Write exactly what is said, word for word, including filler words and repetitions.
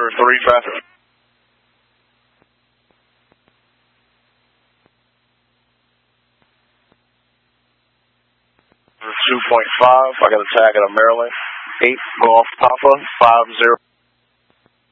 November three traffic. two point five, I got a tag out of Maryland. eight, go off Papa, five zero.